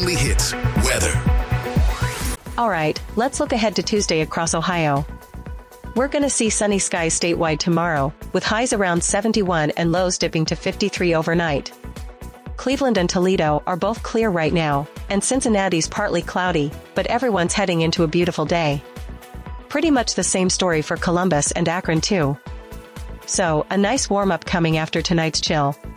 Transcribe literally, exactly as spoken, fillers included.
Weekly Hits weather. All right, let's look ahead to Tuesday across Ohio. We're going to see sunny skies statewide tomorrow, with highs around seventy-one and lows dipping to fifty-three overnight. Cleveland and Toledo are both clear right now, and Cincinnati's partly cloudy, but everyone's heading into a beautiful day. Pretty much the same story for Columbus and Akron too. So, a nice warm-up coming after tonight's chill.